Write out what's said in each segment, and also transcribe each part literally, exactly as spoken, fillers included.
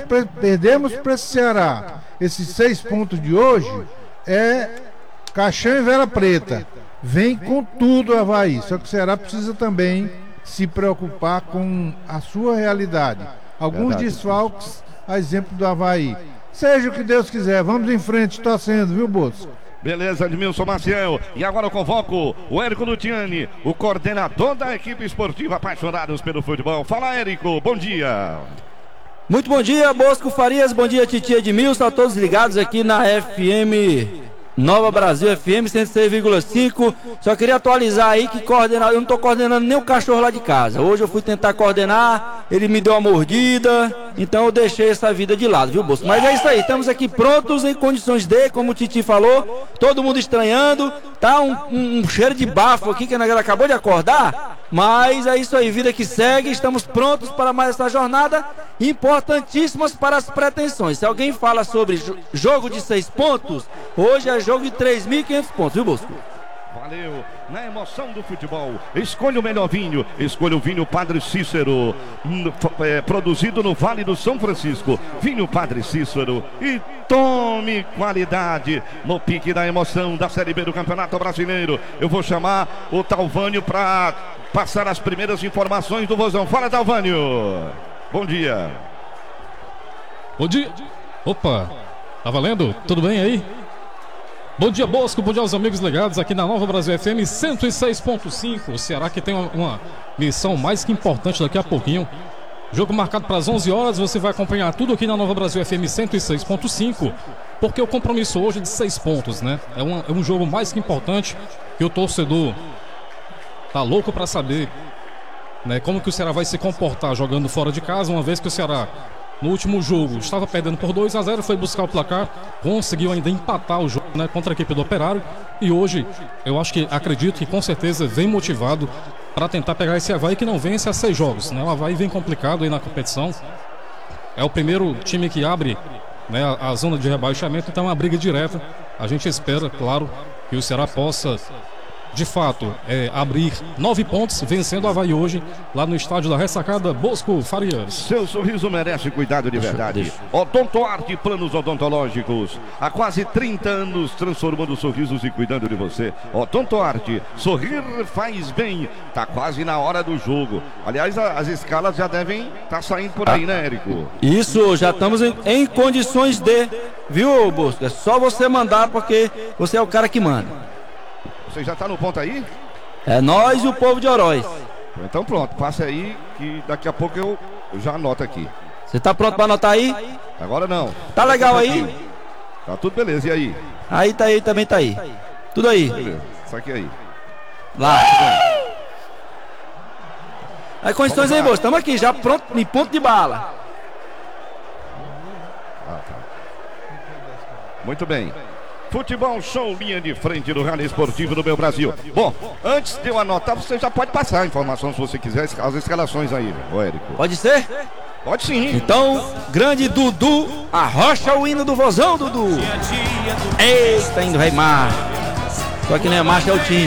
perdemos para esse Ceará esses seis pontos de hoje, é caixão e vela preta. Vem com tudo o Avaí. Só que o Ceará precisa também se preocupar com a sua realidade. Alguns Verdade. desfalques, a exemplo do Avaí. Seja o que Deus quiser, vamos em frente, torcendo, viu, Bosco? Beleza, Edmilson Maciel. E agora eu convoco o Érico Lutiani, o coordenador da equipe esportiva Apaixonados pelo Futebol. Fala, Érico, bom dia. Muito bom dia, Bosco Farias, bom dia, Titi Edmilson, a todos ligados aqui na F M Nova Brasil, F M cento e seis vírgula cinco. Só queria atualizar aí que coordenar, eu não estou coordenando nem o cachorro lá de casa. Hoje eu fui tentar coordenar, ele me deu uma mordida, então eu deixei essa vida de lado, viu, Bosco? Mas é isso aí, estamos aqui prontos, em condições de, como o Titi falou, todo mundo estranhando, tá um, um, um cheiro de bafo aqui que a galera acabou de acordar, mas é isso aí, vida que segue, estamos prontos para mais essa jornada, importantíssimas para as pretensões. Se alguém fala sobre jogo de seis pontos, hoje é jogo de três mil e quinhentos pontos, viu, Bosco? Valeu, na emoção do futebol, escolha o melhor vinho, escolha o vinho Padre Cícero, é, produzido no Vale do São Francisco, vinho Padre Cícero, e tome qualidade no pique da emoção da Série B do Campeonato Brasileiro. Eu vou chamar o Talvânio para passar as primeiras informações do Vozão. Fala, Talvânio. Bom dia. Bom dia. Opa, tá valendo? Tudo bem aí? Bom dia, Bosco, bom dia aos amigos ligados aqui na Nova Brasil F M cento e seis ponto cinco. O Ceará que tem uma, uma missão mais que importante daqui a pouquinho. Jogo marcado para as onze horas, você vai acompanhar tudo aqui na Nova Brasil F M cento e seis ponto cinco, porque o compromisso hoje é de seis pontos, né? É, uma, é um jogo mais que importante, que o torcedor tá louco para saber, né, como que o Ceará vai se comportar jogando fora de casa, uma vez que o Ceará no último jogo estava perdendo por dois a zero, foi buscar o placar, conseguiu ainda empatar o jogo, né, contra a equipe do Operário, e hoje eu acho que, acredito que com certeza vem motivado para tentar pegar esse Avaí que não vence há seis jogos, né? O Avaí vem complicado aí na competição, é o primeiro time que abre, né, a, a zona de rebaixamento, então é uma briga direta. A gente espera, claro, que o Ceará possa de fato é, abrir nove pontos, vencendo o Avaí hoje lá no estádio da Ressacada. Bosco Farias. Seu sorriso merece cuidado de verdade. Odontoarte Planos Odontológicos, há quase trinta anos transformando sorrisos e cuidando de você. Odontoarte, sorrir faz bem. Tá quase na hora do jogo. Aliás, a, as escalas já devem estar tá saindo por aí, né, Érico? Isso, já estamos em, em condições de, viu, Bosco? É só você mandar, porque você é o cara que manda. Você já está no ponto aí? É nós e o povo de Oroz. Então pronto, passe aí que daqui a pouco eu, eu já anoto aqui. Você está pronto para anotar aí? Agora não. Tá legal aí? Tá tudo beleza, e aí? Aí tá aí, também tá aí. Tudo aí. Beleza, saque aí. Lá. Aí condições aí, moço. Estamos aqui já pronto, em ponto de bala. Ah, tá. Muito bem. Futebol Show, linha de frente do Rádio Esportivo do Meu Brasil. Bom, antes de eu anotar, você já pode passar a informação se você quiser, as escalações aí, ô Érico. Pode ser? Pode sim. Então, grande Dudu, arrocha o hino do Vozão, Dudu. Eita, indo Rei Mar. Só que não é marcha, é o time.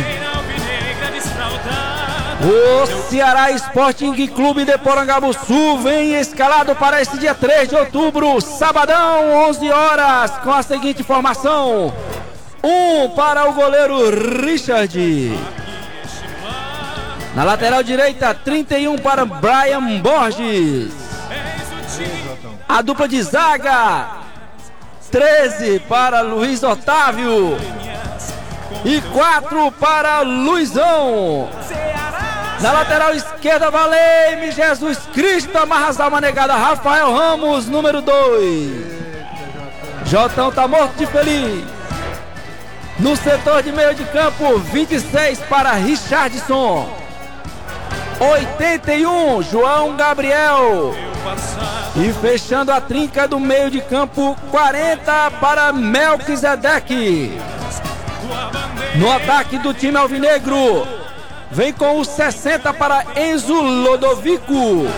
O Ceará Sporting Clube de Porangabuçu vem escalado para esse dia três de outubro, sabadão, onze horas, com a seguinte formação: um para o goleiro Richard. Na lateral direita, trinta e um para Brian Borges. A dupla de zaga, treze para Luiz Otávio. E quatro para Luizão. Na lateral esquerda, valei-me Jesus Cristo, amarras da manegada, Rafael Ramos, número dois. Jotão tá morto de feliz. No setor de meio de campo, vinte e seis para Richardson. oitenta e um, João Gabriel. E fechando a trinca do meio de campo, quarenta para Melquisedeque. No ataque do time alvinegro, vem com os sessenta para Enzo Lodovico.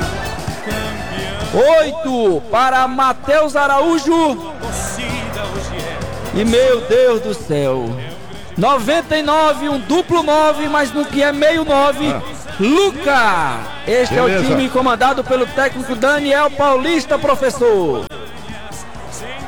oito para Matheus Araújo. E meu Deus do céu, noventa e nove, um duplo nove, mas no que é meio nove, ah. Luca. Este Beleza. É o time comandado pelo técnico Daniel Paulista, professor.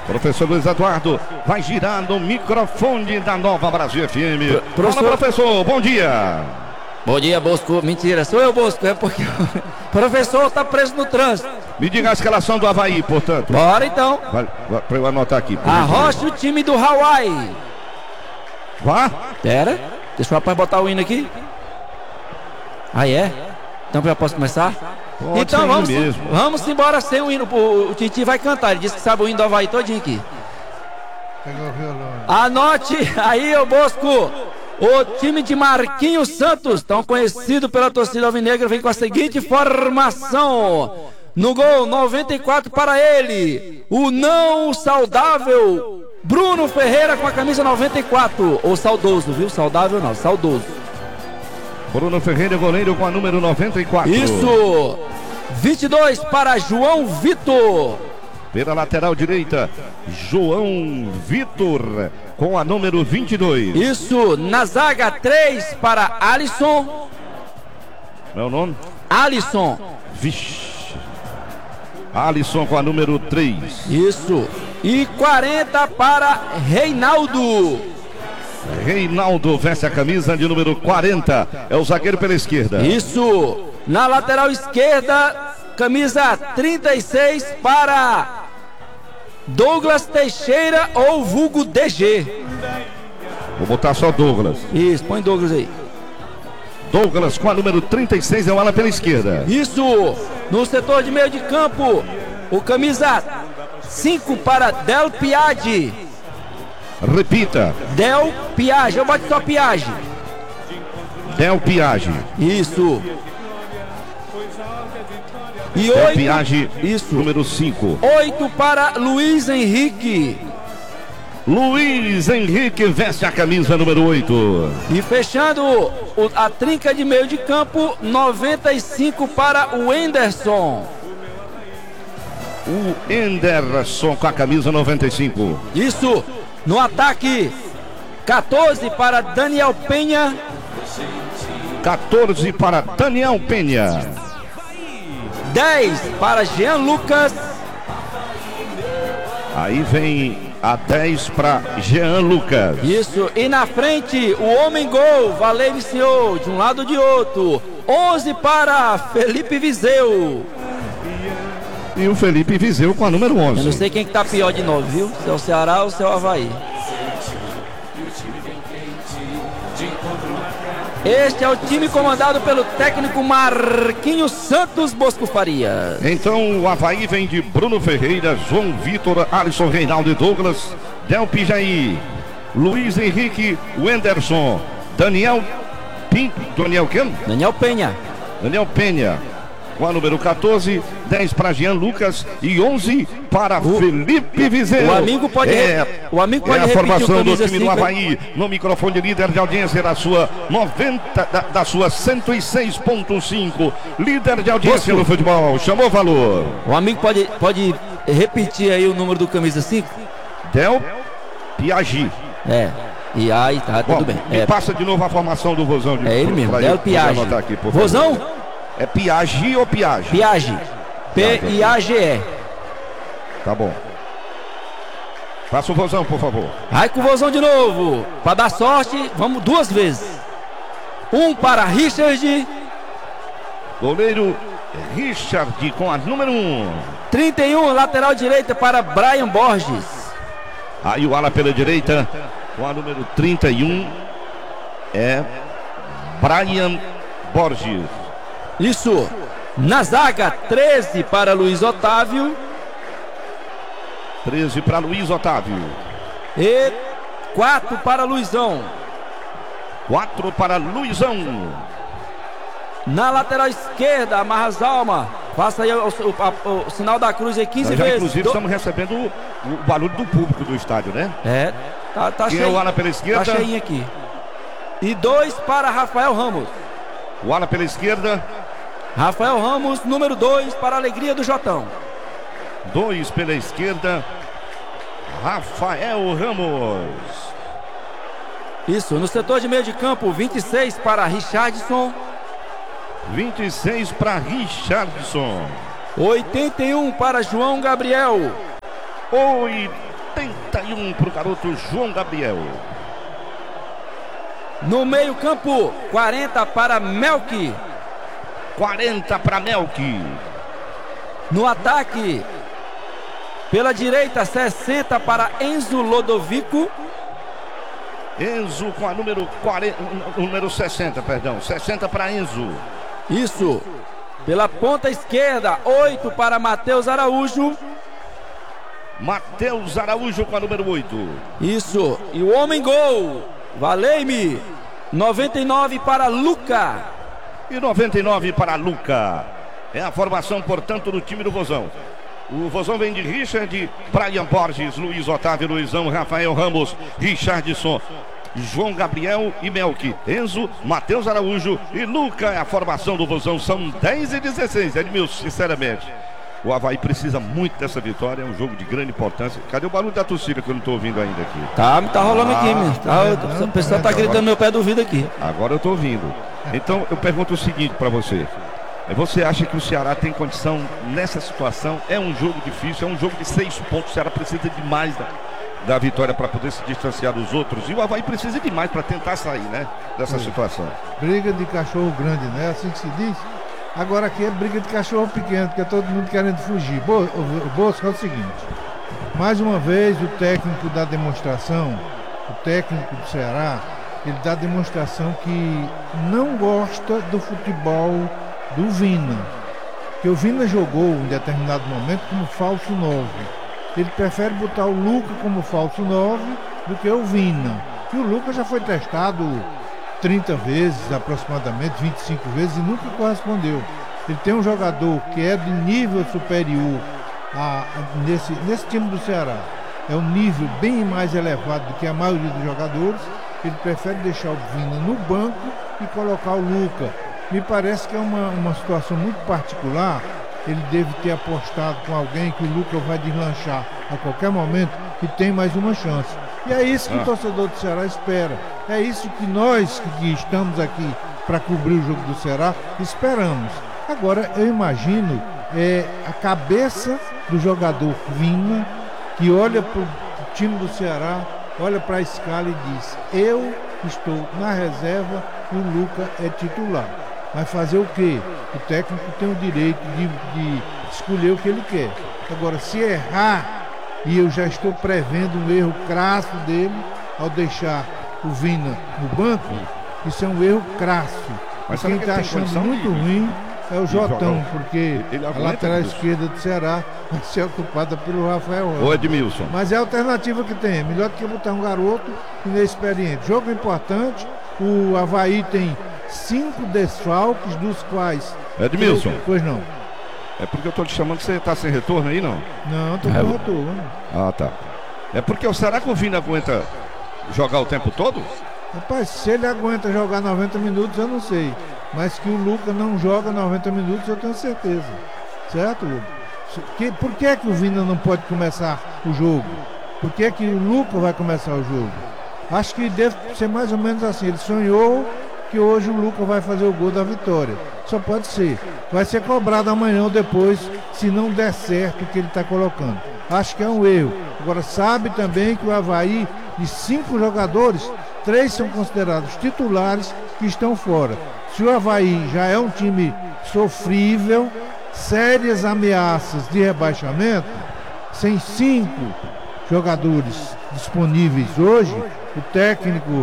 Professor Luiz Eduardo vai girar no microfone da Nova Brasil F M. Professor... Fala, professor, bom dia. Bom dia, Bosco. Mentira, sou eu, Bosco. É porque o professor está preso no trânsito. Me diga a escalação do Avaí, portanto. Bora então. Vai, vai, pra eu anotar aqui. Arrocha o time do Hawaii. Vá. Pera, deixa o rapaz botar o hino aqui. Ah, é? Então já posso começar? Pode então vamos, mesmo. vamos embora sem o hino. O, o Titi vai cantar. Ele disse que sabe o hino do Avaí todinho aqui. Pegou o violão. Anote aí, ô Bosco. O time de Marquinhos Santos, tão conhecido pela torcida alvinegra, vem com a seguinte formação. No gol, noventa e quatro para ele, o não saudável Bruno Ferreira com a camisa noventa e quatro. Ou saudoso, viu? Saudável não, saudoso. Bruno Ferreira, goleiro com a número noventa e quatro. Isso. vinte e dois para João Vitor. Pela lateral direita, João Vitor com a número vinte e dois. Isso, na zaga, três para Alisson. Qual é o nome? Alisson. Vixe. Alisson com a número três. Isso. E quarenta para Reinaldo. Reinaldo veste a camisa de número quarenta. É o zagueiro pela esquerda. Isso. Na lateral esquerda, camisa trinta e seis para Douglas Teixeira ou vulgo D G. Vou botar só Douglas. Isso, põe Douglas aí. Douglas com a número trinta e seis é o ala pela esquerda. Isso. No setor de meio de campo, o camisa cinco para Del Piaggi. Repita. Del Piaggi, eu boto só Piaggi. Del Piaggi. Isso. E Del oito, Piaggi, isso. número cinco. Oito para Luiz Henrique. Luiz Henrique veste a camisa número oito. E fechando o, a trinca de meio de campo, noventa e cinco para o Enderson. O Enderson com a camisa noventa e cinco. Isso. No ataque, quatorze para Daniel Penha. quatorze para Daniel Penha. dez para Jean Lucas. Aí vem a dez para Jean Lucas. Isso, e na frente o homem gol, Valer iniciou de um lado ou de outro. onze para Felipe Viseu. E o Felipe Viseu com a número onze. Eu não sei quem que tá pior de novo, viu? Se é o Ceará ou se é o Avaí. Este é o time comandado pelo técnico Marquinhos Santos Bosco Farias. Então o Avaí vem de Bruno Ferreira, João Vitor, Alisson, Reinaldo e Douglas, Del Pijaí, Luiz Henrique, Wenderson, Daniel Pin, Daniel quem? Daniel Penha. Daniel Penha. Com a número quatorze, dez para Jean Lucas e onze para o, Felipe Viseu. O amigo pode, é, o amigo pode é a repetir formação o do time cinco, do Avaí no microfone líder de audiência da sua noventa, da, da sua cento e seis ponto cinco, líder de audiência no futebol. Chamou valor. O amigo pode, pode repetir aí o número do camisa cinco? Del Piaggi. É. E aí tá, tudo Bom, bem. Me é. passa de novo a formação do Vozão. De, é ele mesmo, Del Piaggi. Aqui, Vozão? É Piaggi ou Piaggi? Piaggi. P I A G E. Tá bom. Passa o Vozão, por favor. Vai com o Vozão de novo. Para dar sorte, vamos duas vezes. Um para Richard. Goleiro Richard com a número um. trinta e um, lateral direita para Brian Borges. Aí o ala pela direita com a número trinta e um é Brian Borges. Isso. Na zaga, treze para Luiz Otávio. treze para Luiz Otávio. E quatro para Luizão. quatro para Luizão. Na lateral esquerda, Amarras Alma. Faça aí o, o, o, o sinal da cruz aí quinze já, vezes. Inclusive, Do... estamos recebendo o, o barulho do público do estádio, né? É, tá, tá cheio. cheio. É o ala pela esquerda. Tá cheinho aqui. E dois para Rafael Ramos. O ala pela esquerda. Rafael Ramos, número dois, para a alegria do Jotão. Dois pela esquerda. Rafael Ramos. Isso, no setor de meio de campo, vinte e seis para Richardson. vinte e seis para Richardson. oitenta e um para João Gabriel. oitenta e um para o garoto João Gabriel. No meio campo, quarenta para Melk. quarenta para Melk. No ataque, pela direita, sessenta para Enzo Lodovico. Enzo com a número quarenta, número sessenta, perdão, sessenta para Enzo. Isso. Pela ponta esquerda, oito para Matheus Araújo. Matheus Araújo com a número oito. Isso. E o homem gol, Valei-me, noventa e nove para Luca. E noventa e nove para Luca. É a formação, portanto, do time do Vozão. O Vozão vem de Richard, Brian Borges, Luiz Otávio, Luizão, Rafael Ramos, Richardson, João Gabriel e Melk, Enzo, Matheus Araújo e Luca. É a formação do Vozão. São dez e dezesseis, Edmilson, sinceramente. O Avaí precisa muito dessa vitória, é um jogo de grande importância. Cadê o barulho da torcida que eu não estou ouvindo ainda aqui? Tá, tá rolando ah, aqui, mesmo. Tá, tá, o pessoal tá gritando no meu pé do ouvido aqui. Agora eu estou ouvindo. Então eu pergunto o seguinte para você. Você acha que o Ceará tem condição nessa situação? É um jogo difícil, é um jogo de seis pontos. O Ceará precisa demais da, da vitória para poder se distanciar dos outros. E o Avaí precisa demais para tentar sair, né, dessa Sim. situação. Briga de cachorro grande, né? Assim que se diz. Agora aqui é briga de cachorro pequeno, porque é todo mundo querendo fugir. Bo, o Bosco é o seguinte. Mais uma vez o técnico da demonstração, o técnico do Ceará, ele dá demonstração que não gosta do futebol do Vina, que o Vina jogou em determinado momento como falso nove. Ele prefere botar o Luca como falso nove do que o Vina. E o Luca já foi testado trinta vezes aproximadamente, vinte e cinco vezes, e nunca correspondeu. Ele tem um jogador que é de nível superior a, a, nesse, nesse time do Ceará. É um nível bem mais elevado do que a maioria dos jogadores. Ele prefere deixar o Vina no banco e colocar o Luca. Me parece que é uma, uma situação muito particular. Ele deve ter apostado com alguém que o Luca vai deslanchar a qualquer momento e tem mais uma chance. E é isso que ah. o torcedor do Ceará espera. É isso que nós que estamos aqui para cobrir o jogo do Ceará esperamos. Agora eu imagino é, a cabeça do jogador Vina, que olha para o time do Ceará, olha para a escala e diz: eu estou na reserva e o Luca é titular. Vai fazer o quê? O técnico tem o direito de, de escolher o que ele quer. Agora, se errar, e eu já estou prevendo um erro crasso dele ao deixar o Vina no banco, isso é um erro crasso. Mas quem está achando muito de... ruim é o Jotão, porque a lateral esquerda do Ceará vai ser ocupada pelo Rafael Ramos. Ô Edmilson. Mas é a alternativa que tem. É melhor do que botar um garoto inexperiente. Jogo importante. O Avaí tem cinco desfalques, dos quais... Edmilson. Pois não. É porque eu tô te chamando que você tá sem retorno aí, não? Não, tô com é, retorno. Ah, tá. É porque será que o Vina aguenta jogar o tempo todo? Rapaz, se ele aguenta jogar noventa minutos, eu não sei. Mas que o Luca não joga noventa minutos, eu tenho certeza. Certo, Luca? Que, por que é que o Vina não pode começar o jogo? Por que é que o Luca vai começar o jogo? Acho que deve ser mais ou menos assim. Ele sonhou que hoje o Luca vai fazer o gol da vitória. Só pode ser. Vai ser cobrado amanhã ou depois, se não der certo o que ele está colocando. Acho que é um erro. Agora, sabe também que o Avaí, de cinco jogadores, três são considerados titulares que estão fora. Se o Avaí já é um time sofrível, sérias ameaças de rebaixamento, sem cinco jogadores disponíveis hoje, o técnico,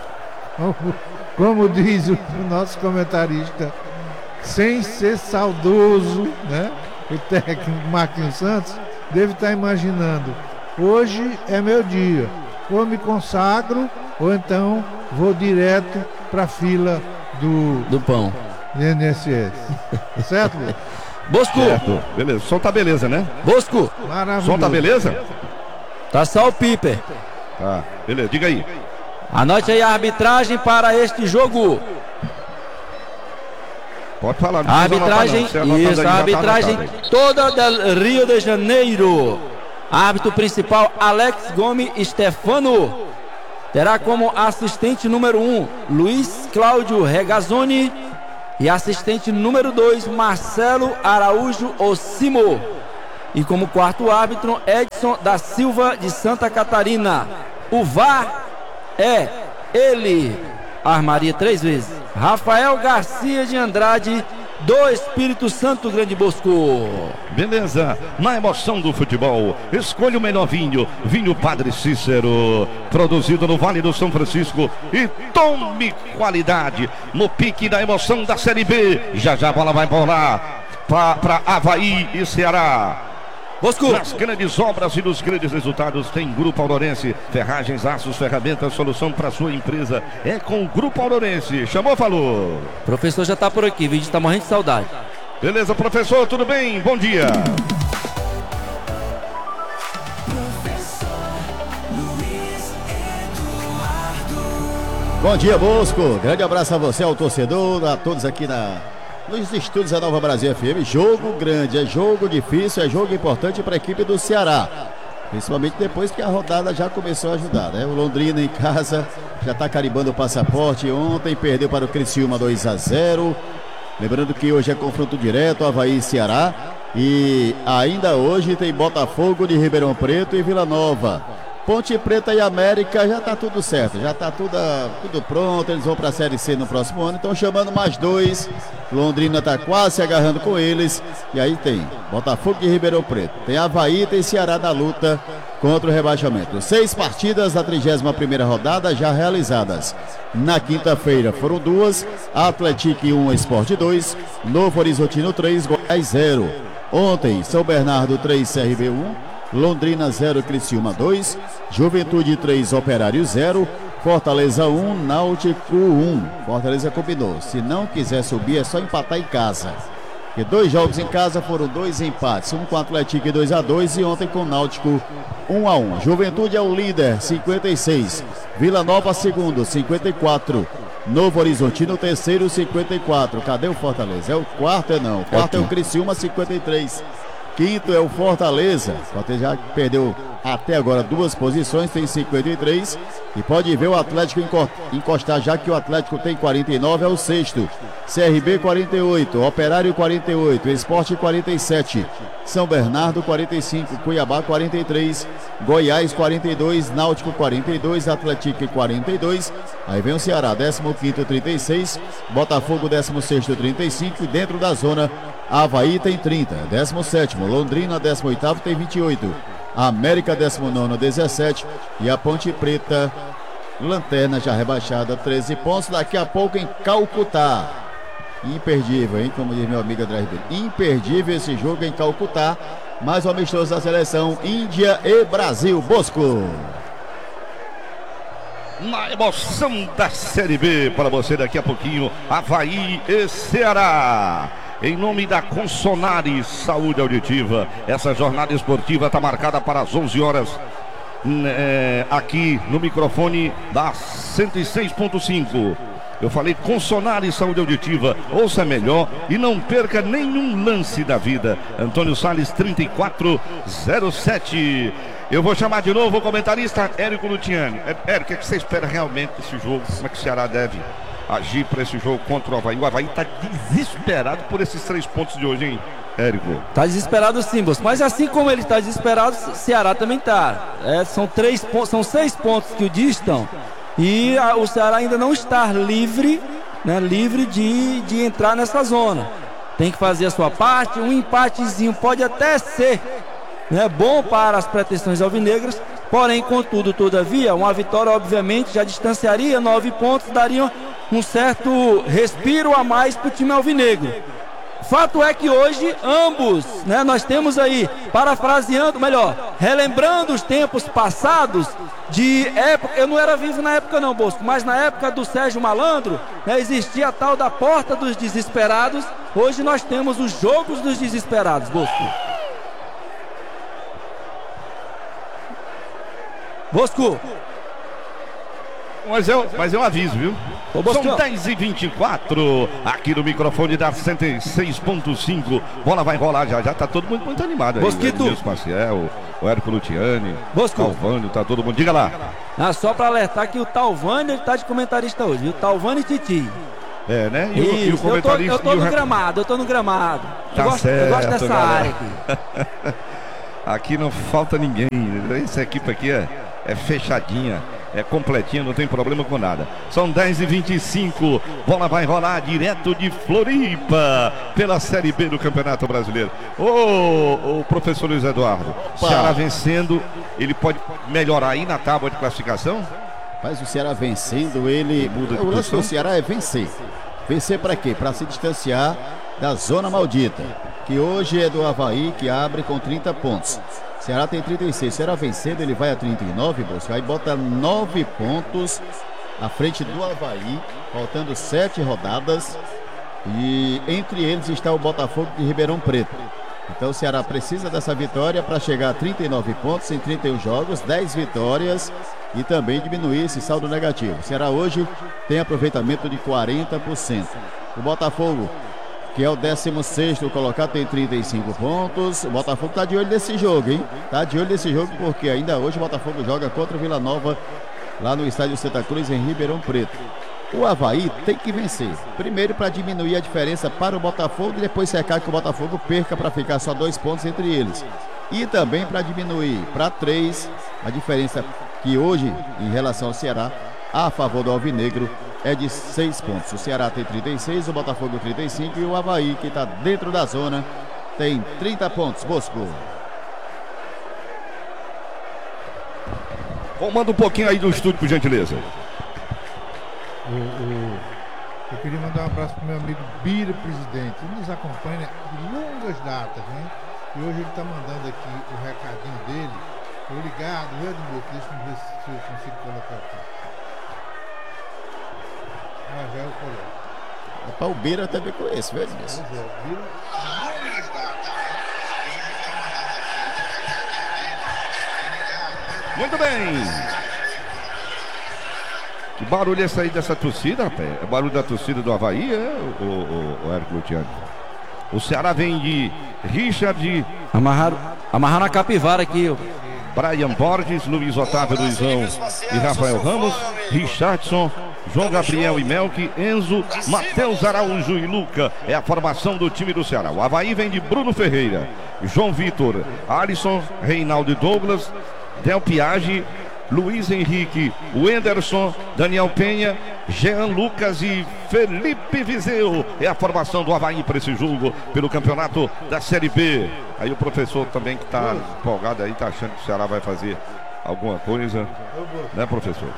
como diz o nosso comentarista, sem ser saudoso, né? O técnico Marquinhos Santos deve estar imaginando: hoje é meu dia, ou me consagro, ou então vou direto para a fila do, do pão I N S S. Certo? Bosco! Certo. Beleza, o som tá beleza, né? Bosco! O som tá beleza? Tá só o Piper. Tá, beleza, diga aí. Anote aí a arbitragem para este jogo. Pode falar. A arbitragem, isso, a arbitragem toda do Rio de Janeiro. Árbitro principal Alex Gomes Stefano. Terá como assistente número um Luiz Cláudio Regazzoni e assistente número dois Marcelo Araújo Osimo. E como quarto árbitro, Edson da Silva de Santa Catarina. O V A R é ele, armaria três vezes, Rafael Garcia de Andrade, do Espírito Santo, Grande Bosco. Beleza, na emoção do futebol, escolha o melhor vinho, vinho Padre Cícero, produzido no Vale do São Francisco, e tome qualidade no pique da emoção da Série B. Já já a bola vai bolar para Avaí e Ceará. Bosco. Nas grandes obras e nos grandes resultados tem Grupo Aurorense, ferragens, aços, ferramentas, solução para sua empresa é com o Grupo Aurorense. Chamou, falou. O professor já está por aqui, o vídeo está morrendo de saudade. Beleza, professor, tudo bem? Bom dia. Bom dia, Bosco. Grande abraço a você, ao torcedor, a todos aqui na... nos estúdios da Nova Brasil F M. Jogo grande, é jogo difícil, é jogo importante para a equipe do Ceará, principalmente depois que a rodada já começou a ajudar, né? O Londrina em casa já está carimbando o passaporte. Ontem perdeu para o Criciúma dois a zero. Lembrando que hoje é confronto direto, Avaí e Ceará. E ainda hoje tem Botafogo de Ribeirão Preto e Vila Nova. Ponte Preta e América já está tudo certo, já está tudo, tudo pronto. Eles vão para a Série C no próximo ano, estão chamando mais dois. Londrina está quase se agarrando com eles. E aí tem Botafogo de Ribeirão Preto, tem Avaí, tem Ceará na luta contra o rebaixamento. Seis partidas da trigésima primeira rodada já realizadas. Na quinta-feira foram duas: Atlético um, Sport dois, Novo Horizontino três, Goiás zero. Ontem, São Bernardo três, C R B um, Londrina zero, Criciúma dois, Juventude três, Operário zero, Fortaleza um, Náutico um. Fortaleza combinou, se não quiser subir é só empatar em casa, porque dois jogos em casa foram dois empates, um com o Atlético e dois a dois, e ontem com o Náutico um a um. Juventude é o líder, cinquenta e seis, Vila Nova segundo, cinquenta e quatro, Novo Horizontino terceiro, cinquenta e quatro. Cadê o Fortaleza? É o quarto, é não, o quarto é o Criciúma, cinquenta e três. Quinto é o Fortaleza. O Fortaleza já perdeu até agora duas posições, tem cinquenta e três. E pode ver o Atlético encostar, já que o Atlético tem quarenta e nove, é o sexto. C R B quarenta e oito, Operário quarenta e oito, Sport quarenta e sete, São Bernardo quarenta e cinco, Cuiabá quarenta e três, Goiás quarenta e dois, Náutico quarenta e dois, Atlético quarenta e dois. Aí vem o Ceará, décimo quinto, trinta e seis, Botafogo décimo sexto, trinta e cinco, e dentro da zona Avaí tem trinta, décimo sétimo, Londrina décimo oitavo tem vinte e oito, América décimo nono, dezessete, e a Ponte Preta, lanterna já rebaixada, treze pontos. Daqui a pouco em Calcutá, imperdível, hein? Como diz meu amigo André Ribeiro, imperdível esse jogo em Calcutá, mais um amistoso da seleção Índia e Brasil. Bosco. Na emoção da Série B, para você daqui a pouquinho, Avaí e Ceará. Em nome da Consonare Saúde Auditiva, essa jornada esportiva está marcada para as onze horas, é, aqui no microfone da cento e seis ponto cinco. Eu falei Consonare Saúde Auditiva, ouça melhor e não perca nenhum lance da vida. Antônio Salles, trinta e quatro zero sete. Eu vou chamar de novo o comentarista Érico Luciani. Érico, o que você espera realmente desse jogo? Como é que o Ceará deve agir para esse jogo contra o Avaí? O Avaí está desesperado por esses três pontos de hoje, hein, Érico? Está desesperado sim, Bosco. Mas assim como ele está desesperado, o Ceará também está. É, são, três pontos, são seis pontos que o distam. E a, o Ceará ainda não está livre, né, livre de, de entrar nessa zona. Tem que fazer a sua parte. Um empatezinho pode até ser, né, bom para as pretensões alvinegras. Porém, contudo, todavia, uma vitória obviamente já distanciaria nove pontos, daria um certo respiro a mais para o time alvinegro. Fato é que hoje ambos, né, nós temos aí, parafraseando, melhor, relembrando os tempos passados de época, eu não era vivo na época não, Bosco, mas na época do Sérgio Malandro, né, existia a tal da porta dos desesperados. Hoje nós temos os jogos dos desesperados, Bosco. Bosco. Mas é, mas é um aviso, viu? Ô, São dez e vinte e quatro aqui no microfone da cento e seis ponto cinco. Bola vai rolar já, já tá todo mundo muito animado aí. Bosquito. O Maciel, o Érico Luciani, Bosco. o Talvânio, tá todo mundo. Diga lá. Ah, só pra alertar que o Talvânio, ele tá de comentarista hoje, viu? Talvânio e Titi. É, né? E, o, e o comentarista. Eu tô, eu tô no rep... gramado, eu tô no gramado. Tá eu, gosto, certo, eu gosto dessa galera. área aqui. Aqui não falta ninguém. Essa equipe aqui é, é fechadinha, é completinha, não tem problema com nada. São dez e vinte e cinco. Bola vai rolar direto de Floripa pela Série B do Campeonato Brasileiro. Ô, ô professor Luiz Eduardo, Opa. Ceará vencendo, ele pode melhorar aí na tábua de classificação? Mas o Ceará vencendo, ele. Muda de O lance posição? do Ceará é vencer. Vencer para quê? Para se distanciar da zona maldita, que hoje é do Avaí, que abre com trinta pontos. O Ceará tem trinta e seis. O Ceará vencendo, ele vai a trinta e nove, Bosco. Aí bota nove pontos à frente do Avaí, faltando sete rodadas. E entre eles está o Botafogo de Ribeirão Preto. Então o Ceará precisa dessa vitória para chegar a trinta e nove pontos em trinta e um jogos, dez vitórias e também diminuir esse saldo negativo. O Ceará hoje tem aproveitamento de quarenta por cento. O Botafogo, que é o décimo sexto colocado, tem trinta e cinco pontos. O Botafogo está de olho nesse jogo, hein? Está de olho nesse jogo porque ainda hoje o Botafogo joga contra o Vila Nova lá no estádio Santa Cruz, em Ribeirão Preto. O Avaí tem que vencer. Primeiro para diminuir a diferença para o Botafogo e depois secar que o Botafogo perca para ficar só dois pontos entre eles. E também para diminuir para três a diferença que hoje, em relação ao Ceará, a favor do Alvinegro, é de seis pontos. O Ceará tem trinta e seis, o Botafogo trinta e cinco e o Avaí, que está dentro da zona, tem trinta pontos. Bosco. Comanda um pouquinho aí do estúdio, por gentileza. O, o, eu queria mandar um abraço pro meu amigo Bira, presidente. Ele nos acompanha de longas datas, né? E hoje ele está mandando aqui o recadinho dele. Tô ligado, viu, Edmundo? Deixa eu ver se eu consigo colocar aqui. Ah, já eu coloco. Rapaz, o Beira eu também conheço, viu, Edmundo? Pois é, Bira. Muito bem. Que barulho é esse aí dessa torcida, rapaz? É barulho da torcida do Avaí, é, o, o, o Érico Luciano? O Ceará vem de Richard, Amarraram, amarraram a capivara aqui, ó. Brian Borges, Luiz Otávio, Luizão e Rafael Ramos, Richardson, João Gabriel e Melk, Enzo, Matheus Araújo e Luca. É a formação do time do Ceará. O Avaí vem de Bruno Ferreira, João Vitor, Alisson, Reinaldo e Douglas, Del Piage, Luiz Henrique, Wenderson, Daniel Penha, Jean Lucas e Felipe Viseu. É a formação do Avaí para esse jogo pelo campeonato da Série B. Aí o professor também que está empolgado aí, está achando que o Ceará vai fazer alguma coisa, né, professor?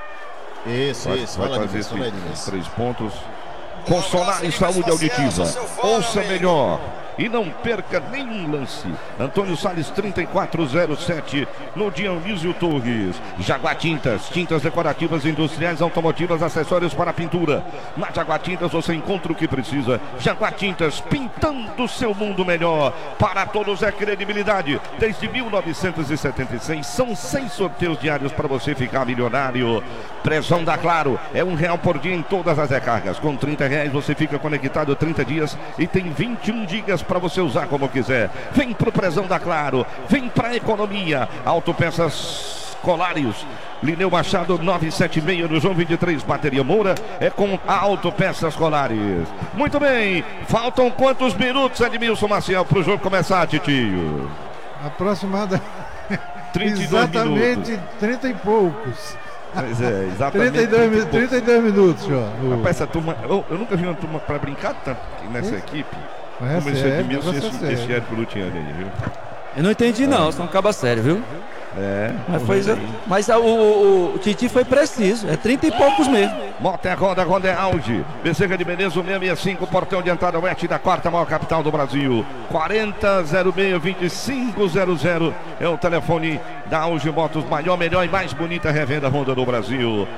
Isso, Vai, isso. vai Fala fazer disso, fala esses disso. três pontos. Consolar em saúde auditiva. Ouça melhor e não perca nenhum lance. Antônio Salles trinta e quatro zero sete no Dionísio Torres. Jaguar Tintas, tintas decorativas, industriais, automotivas, acessórios para pintura. Na Jaguar Tintas você encontra o que precisa. Jaguar Tintas, pintando o seu mundo melhor. Para todos é credibilidade. Desde mil novecentos e setenta e seis são seis sorteios diários para você ficar milionário. Prezão da Claro, é um real por dia em todas as recargas. Com trinta reais você fica conectado trinta dias e tem vinte e um gigas para você usar como quiser. Vem pro Prezão da Claro, vem pra economia. Autopeças Colares, Lineu Machado novecentos e setenta e seis no João vinte e três, Bateria Moura, é com a Autopeças Colares. Muito bem, faltam quantos minutos, Edmilson Maciel, pro jogo começar, Titio? Aproximada. trinta e dois Exatamente minutos. trinta e poucos. Pois é, exatamente. trinta e dois, trinta e poucos. trinta e dois minutos, ó. Rapaz, essa turma, eu, eu nunca vi uma turma para brincar tanto nessa É? equipe. Mas é Como esse sério, Edmilson e negócio esse, é esse sério. Érico Luciano aí, viu? Eu não entendi não, são caba sério, viu? É. Mas, foi, mas a- o, o, o Titi foi preciso, é trinta e poucos mesmo. Moto é roda, roda é auge. Bezerra de Menezes, seiscentos e sessenta e cinco, portão de entrada oeste da quarta maior capital do Brasil. quarenta zero seis vinte e cinco zero zero é o telefone da Auge Motos, maior, melhor e mais bonita revenda Honda do Brasil.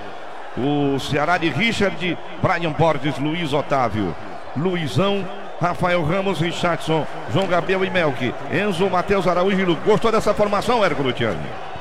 O Ceará de Richard, Brian Borges, Luiz Otávio, Luizão, Rafael Ramos, Richardson, João Gabriel e Melk, Enzo, Matheus Araújo e Lu. Gostou dessa formação, Érico Luciano?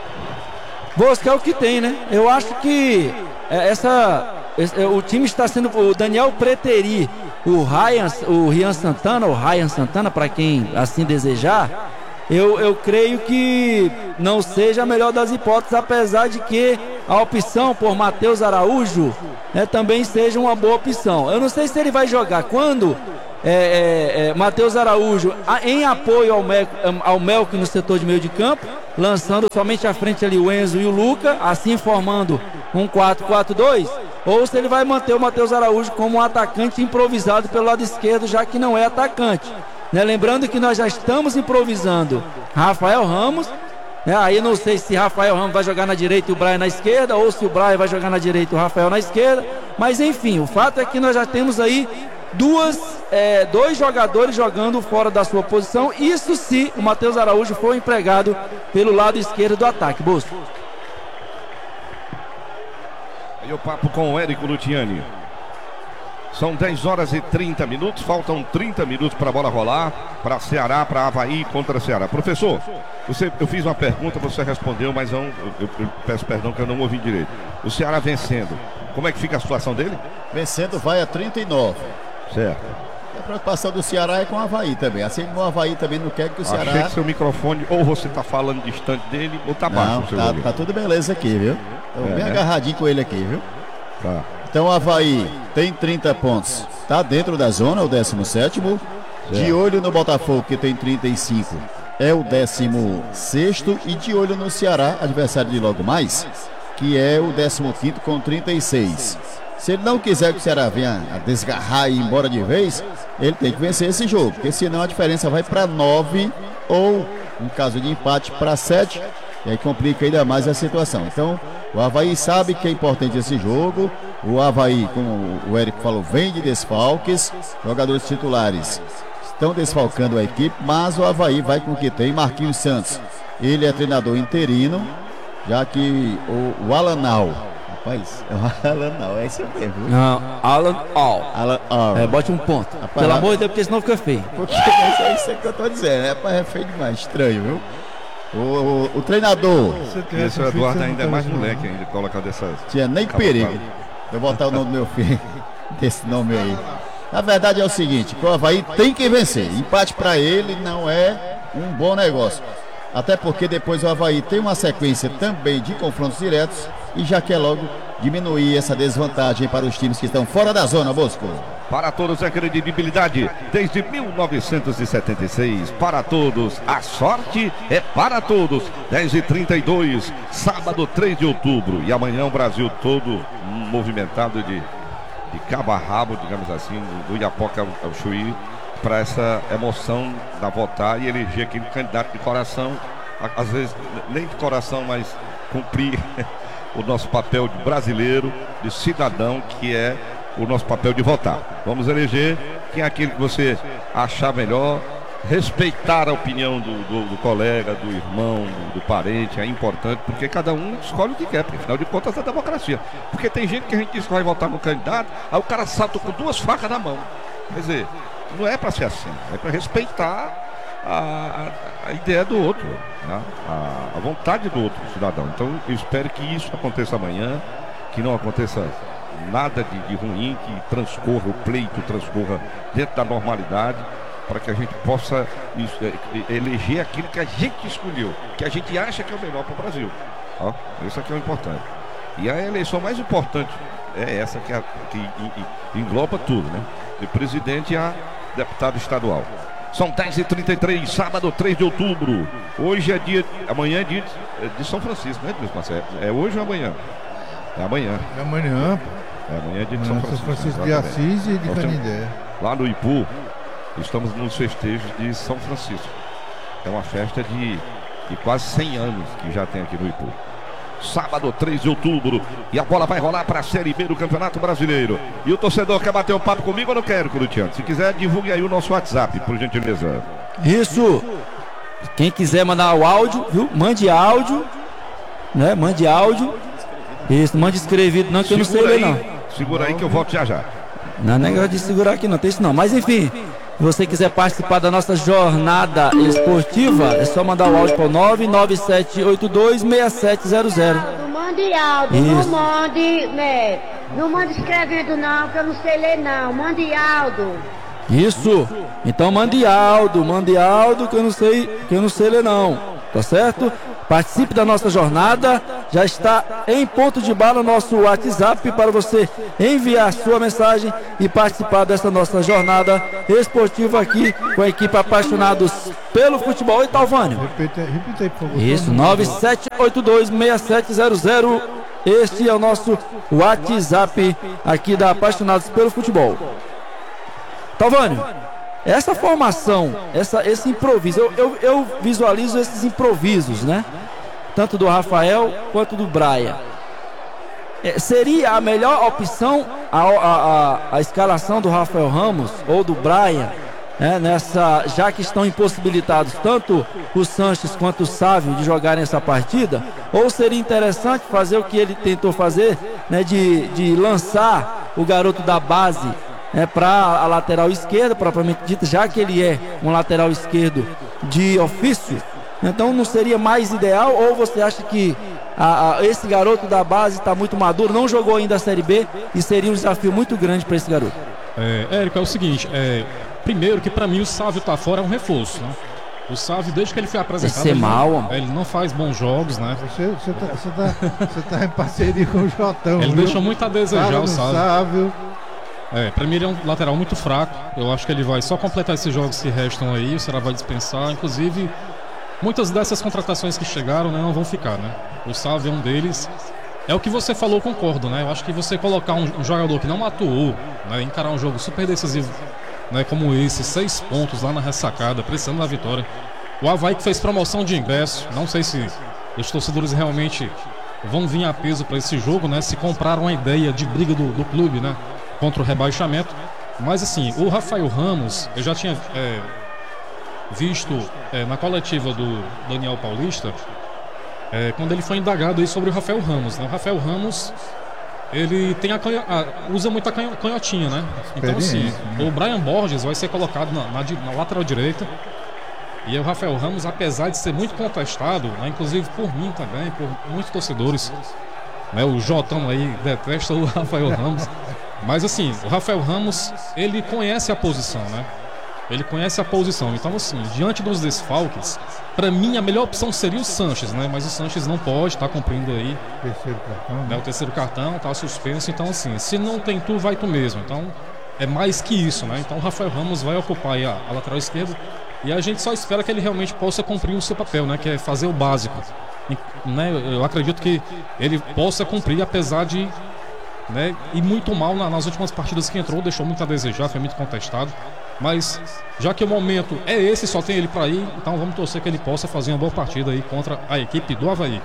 Bosco é o que tem, né? Eu acho que é, essa, esse- é, o time está sendo o Daniel Preteri, o Ryan, o Rian Santana, o Ryan Santana, para quem assim desejar. Eu, eu creio que não seja a melhor das hipóteses, apesar de que a opção por Matheus Araújo né, também seja uma boa opção. Eu não sei se ele vai jogar quando é, é, é, Matheus Araújo a, em apoio ao, Mel, ao Melk no setor de meio de campo, lançando somente à frente ali o Enzo e o Luca, assim formando um quatro quatro dois, ou se ele vai manter o Matheus Araújo como um atacante improvisado pelo lado esquerdo, já que não é atacante, né? Lembrando que nós já estamos improvisando Rafael Ramos, né? Aí não sei se Rafael Ramos vai jogar na direita e o Brian na esquerda, ou se o Brian vai jogar na direita e o Rafael na esquerda, mas enfim, o fato é que nós já temos aí duas, é, dois jogadores jogando fora da sua posição, isso se o Matheus Araújo for empregado pelo lado esquerdo do ataque. Bosco. Aí o papo com o Érico Luciani. São dez horas e trinta minutos, faltam trinta minutos para a bola rolar, para Ceará, para Avaí contra Ceará. Professor, você, eu fiz uma pergunta, você respondeu, mas não, eu, eu peço perdão que eu não ouvi direito. O Ceará vencendo, como é que fica a situação dele? Vencendo vai a trinta e nove. Certo. A preocupação do Ceará é com o Avaí também. Assim como o Avaí também não quer que o Ceará... Achei que seu microfone, ou você está falando distante dele, ou está baixo. Não, o seu tá, tá tudo beleza aqui, viu? Estou é, bem né? agarradinho com ele aqui, viu? Tá. Então o Avaí tem trinta pontos. Está dentro da zona, o décimo sétimo. De olho no Botafogo, que tem trinta e cinco. É o décimo sexto. E de olho no Ceará, adversário de logo mais, que é o décimo quinto com trinta e seis. Se ele não quiser que o Ceará venha a desgarrar e ir embora de vez, ele tem que vencer esse jogo, porque senão a diferença vai para nove ou, em caso de empate, para sete, e aí complica ainda mais a situação. Então, o Avaí sabe que é importante esse jogo. O Avaí, como o Érico falou, vem de desfalques, jogadores titulares estão desfalcando a equipe, mas o Avaí vai com o que tem. Marquinhos Santos, ele é treinador interino, já que o, o Alanal, rapaz, é o Alanal, é isso mesmo. Não, Alan All. Alan All. É, bote um ponto. Rapaz, pelo amor de Deus, porque senão fica feio. Porque é isso que eu tô dizendo, né? Rapaz, é feio demais, estranho, viu? O, o, o treinador. Esse Eduardo ainda é mais moleque ainda, coloca dessas. Tinha nem perigo de eu botar o nome do meu filho, desse nome aí. Na verdade é o seguinte, o Avaí tem que vencer. Empate para ele não é um bom negócio. Até porque depois o Avaí tem uma sequência também de confrontos diretos e já quer logo diminuir essa desvantagem para os times que estão fora da zona, Bosco. Para todos a credibilidade desde mil novecentos e setenta e seis. Para todos, a sorte é para todos. dez e trinta e dois, sábado três de outubro. E amanhã o Brasil todo movimentado de, de cabo a rabo, digamos assim, do Iapoca ao Chuí, para essa emoção da votar e eleger aquele candidato de coração. Às vezes nem de coração, mas cumprir o nosso papel de brasileiro, de cidadão, que é o nosso papel de votar. Vamos eleger quem é aquele que você achar melhor, respeitar a opinião do, do, do colega, do irmão, do, do parente, é importante, porque cada um escolhe o que quer, porque afinal de contas é democracia. Porque tem gente que a gente diz que vai votar no candidato, aí o cara salta com duas facas na mão. Quer dizer, não é para ser assim, é para respeitar a, a, a ideia do outro, né? a, a vontade do outro cidadão. Então eu espero que isso aconteça amanhã, que não aconteça nada de, de ruim, que transcorra o pleito, transcorra dentro da normalidade, para que a gente possa isso, eleger aquilo que a gente escolheu, que a gente acha que é o melhor para o Brasil. Ó, isso aqui é o importante. E a eleição mais importante é essa que, é, que engloba tudo, né? De presidente a deputado estadual. São dez e trinta e três, sábado três de outubro. Hoje é dia, amanhã é dia de São Francisco, né, Marcelo? É hoje ou amanhã? É amanhã. É amanhã. É amanhã é dia de São Francisco. São Francisco de Assis e de Canindé. Lá no Ipu, estamos nos festejos de São Francisco. É uma festa de, de quase cem anos que já tem aqui no Ipu. Sábado três de outubro. E a bola vai rolar para a Série B do Campeonato Brasileiro. E o torcedor quer bater um papo comigo ou não quero, Curitiano? Se quiser, divulgue aí o nosso WhatsApp, por gentileza. Isso. Quem quiser mandar o áudio, viu? Mande áudio, né? Mande áudio. Isso, mande escrevido, não, que eu não sei ler, não. Segura aí que eu volto já já. Não é negócio de segurar aqui, não tem isso não. Mas enfim, se você quiser participar da nossa jornada esportiva, é só mandar o áudio para o nove nove sete oito dois seis sete zero zero. Não mande áudio, não mande, né? Não mande escrevendo não, que eu não sei ler não. Mande áudio. Isso. Então mande áudio, mande áudio que eu não sei, que eu não sei ler não. Tá certo? Participe da nossa jornada. Já está em ponto de bala o nosso WhatsApp para você enviar sua mensagem e participar dessa nossa jornada esportiva aqui com a equipe Apaixonados pelo Futebol. E Talvânio? Repita, repita aí, por favor. Isso, nove sete oito dois, seis sete zero zero. Este é o nosso WhatsApp aqui da Apaixonados pelo Futebol. Talvânio, essa formação, essa, esse improviso, eu, eu, eu visualizo esses improvisos, né? Tanto do Rafael quanto do Brian. É, seria a melhor opção a, a, a, a escalação do Rafael Ramos ou do Brian, né, nessa, já que estão impossibilitados tanto o Sanches quanto o Sávio de jogarem essa partida? Ou seria interessante fazer o que ele tentou fazer, né, de, de lançar o garoto da base, né, para a lateral esquerda, propriamente dita, já que ele é um lateral esquerdo de ofício? Então não seria mais ideal, ou você acha que a, a, esse garoto da base está muito maduro, não jogou ainda a Série B e seria um desafio muito grande para esse garoto? É, Érico, é o seguinte, é, primeiro que para mim o Sávio tá fora é um reforço, né? O Sávio, desde que ele foi apresentado, ele, mal, não, ele não faz bons jogos, né? Você, você, tá, você, tá, você tá em parceria com o Jotão. Ele viu? deixa muito a desejar, o Sávio. Sávio. É, pra mim ele é um lateral muito fraco. Eu acho que ele vai só completar esses jogos que restam aí, o Ceará vai dispensar. Inclusive, muitas dessas contratações que chegaram, né, não vão ficar, né? O Sávio é um deles. É o que você falou, concordo, né? Eu acho que você colocar um, um jogador que não atuou, né, encarar um jogo super decisivo, né, como esse, seis pontos lá na ressacada, precisando da vitória. O Avaí que fez promoção de ingresso, não sei se os torcedores realmente vão vir a peso para esse jogo, né? Se compraram a ideia de briga do, do clube, né, contra o rebaixamento. Mas assim, o Rafael Ramos, eu já tinha é, visto é, na coletiva do Daniel Paulista, é, quando ele foi indagado aí sobre o Rafael Ramos, né? O Rafael Ramos, ele tem a canho, a, usa muita canho, canhotinha, né? Então assim, né? o Brian Borges vai ser colocado na, na, na lateral direita. E o Rafael Ramos, apesar de ser muito contestado, né, inclusive por mim também, por muitos torcedores, né, o Jotão aí detesta o Rafael Ramos. Mas assim, o Rafael Ramos, ele conhece a posição, né? Ele conhece a posição. Então assim, diante dos desfalques, para mim a melhor opção seria o Sanches, né? Mas o Sanches não pode estar tá cumprindo aí Terceiro cartão, né? né, o terceiro cartão, tá suspenso. Então assim, se não tem tu, vai tu mesmo. Então é mais que isso, né? Então o Rafael Ramos vai ocupar aí a, a lateral esquerda. E a gente só espera que ele realmente possa cumprir o seu papel, né? Que é fazer o básico. E, né, eu acredito que ele possa cumprir, apesar de, né, ir muito mal na, nas últimas partidas que entrou, deixou muito a desejar, foi muito contestado. Mas já que o momento é esse, só tem ele para ir, então vamos torcer que ele possa fazer uma boa partida aí contra a equipe do Avaí.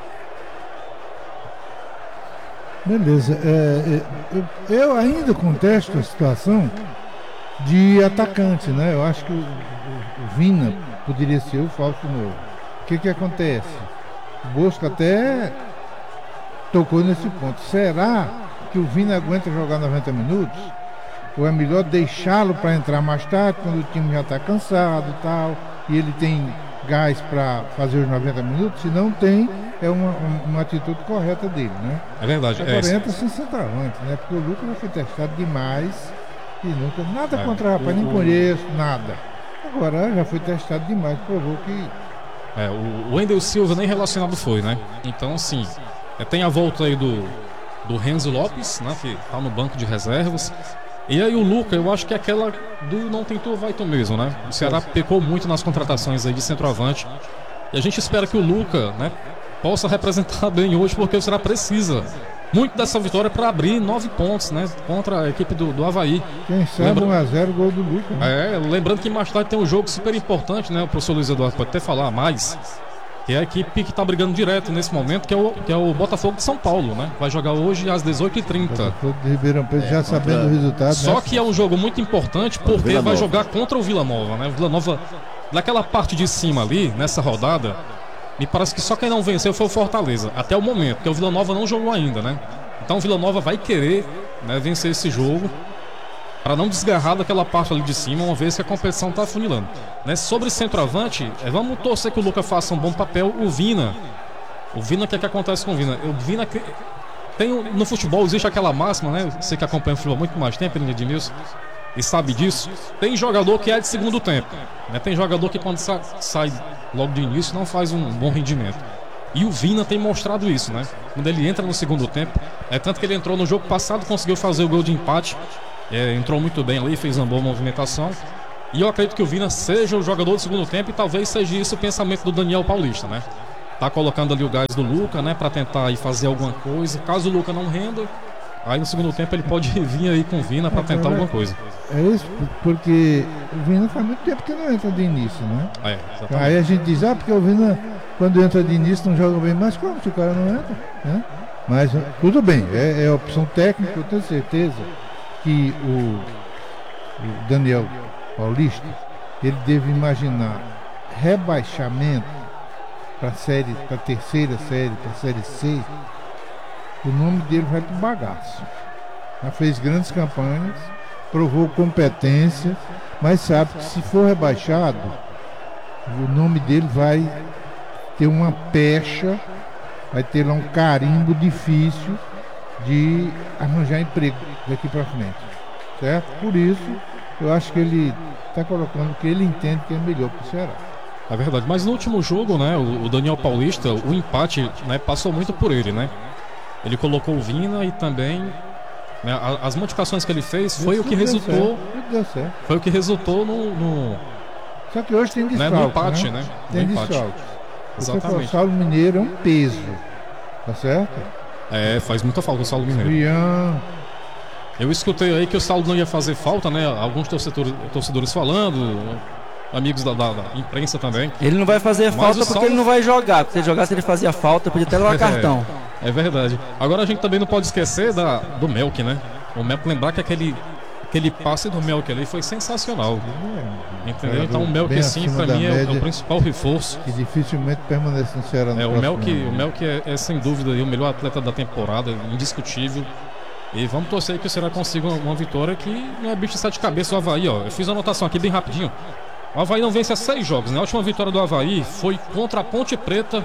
Beleza. É, eu, eu ainda contesto a situação de atacante, né? Eu acho que o, o, o Vina poderia ser o falso novo. O que que acontece? O Bosco até tocou nesse ponto. Será que o Vina aguenta jogar noventa minutos? Ou é melhor deixá-lo para entrar mais tarde, quando o time já está cansado e tal, e ele tem gás para fazer os noventa minutos? Se não tem, é uma, uma atitude correta dele, né? É verdade. Agora é, entra sem centroavante, né? Porque o Lucas já foi testado demais e nunca, nada É, contra o rapaz, nem o- conheço, nada. Agora já foi testado demais, provou que É, o Wendel Silva nem relacionado foi, né? Então, assim, é, tem a volta aí do, do Renzo Lopes, né? Que tá no banco de reservas. E aí o Luca, eu acho que é aquela do não tentou, vai tu mesmo, né? O Ceará pecou muito nas contratações aí de centroavante. E a gente espera que o Luca, né, possa representar bem hoje, porque o Ceará precisa muito dessa vitória para abrir nove pontos, né? Contra a equipe do, do Avaí. quem sabe Lembra- um a zero gol do Lucas, né? É, lembrando que mais tarde tem um jogo super importante, né? O professor Luiz Eduardo pode até falar mais. Que é a equipe que tá brigando direto nesse momento, que é o, que é o Botafogo de São Paulo, né? Vai jogar hoje às dezoito e trinta. Botafogo de Ribeirão Preto, já contra- sabendo o resultado, Só né? que é um jogo muito importante porque Vila vai Nova. jogar contra o Vila Nova, né? O Vila Nova, daquela parte de cima ali, nessa rodada, me parece que só quem não venceu foi o Fortaleza, até o momento, porque o Vila Nova não jogou ainda, né? Então o Vila Nova vai querer, né, vencer esse jogo para não desgarrar daquela parte ali de cima, uma vez que a competição tá afunilando, né? Sobre centroavante, é, vamos torcer que o Luca faça um bom papel. O Vina, o Vina, o que é que acontece com o Vina? O Vina que- tem, um- no futebol existe aquela máxima, né? Você que acompanha o futebol há muito mais tempo, Edmilson, e sabe disso. Tem jogador que é de segundo tempo, né? Tem jogador que quando sa- sai logo de início não faz um bom rendimento. E o Vina tem mostrado isso, né? Quando ele entra no segundo tempo, é tanto que ele entrou no jogo passado, conseguiu fazer o gol de empate, é, entrou muito bem ali, fez uma boa movimentação. E eu acredito que o Vina seja o jogador do segundo tempo e talvez seja isso o pensamento do Daniel Paulista, né? Tá colocando ali o gás do Luca, né? Pra tentar ir fazer alguma coisa. Caso o Luca não renda, aí no segundo tempo ele pode vir aí com o Vina pra tentar alguma coisa. É isso, porque o Vina faz muito tempo que não entra de início, né? É, aí a gente diz, ah, porque o Vina quando entra de início não joga bem, mas como se o cara não entra, né? Mas tudo bem, é, é opção técnica, eu tenho certeza que o, o Daniel Paulista, ele deve imaginar rebaixamento para série, para terceira série, para série C, o nome dele vai pro bagaço. Já fez grandes campanhas, provou competência, mas sabe que se for rebaixado, o nome dele vai ter uma pecha, vai ter lá um carimbo difícil de arranjar emprego daqui para frente, certo? Por isso, eu acho que ele está colocando o que ele entende que é melhor para o Ceará. É verdade, mas no último jogo, né, o, o Daniel Paulista, o empate, né, passou muito por ele, né? Ele colocou o Vina e também, né, a, as modificações que ele fez foi o que resultou, deu certo. foi o que resultou no, no só que hoje tem desfalques, né, no empate, né? né? No Tem empate. desfalques. Exatamente. O Saulo Mineiro é um peso, tá certo? É, faz muita falta o Saulo Mineiro. Rian. Eu escutei aí que o Saulo não ia fazer falta, né? Alguns torcedores, torcedores falando, amigos da, da, da imprensa também. Ele não vai fazer Mas falta porque Saulo... ele não vai jogar. Porque se ele jogasse, ele fazia falta, podia até levar é, cartão. É verdade. Agora a gente também não pode esquecer da, do Melk, né? O Melk, lembrar que aquele, aquele passe do Melk ali foi sensacional. É, entendeu? Então o Melk, assim, pra mim, é, é o principal reforço. Que dificilmente permanece no Ceará no é, o Melk, ano. o Melk é, é sem dúvida o melhor atleta da temporada, indiscutível. E vamos torcer que o Ceará consiga uma, uma vitória que não é bicho de sete cabeças. O Avaí, ó, eu fiz a anotação aqui bem rapidinho. O Avaí não vence há seis jogos, né? A última vitória do Avaí foi contra a Ponte Preta,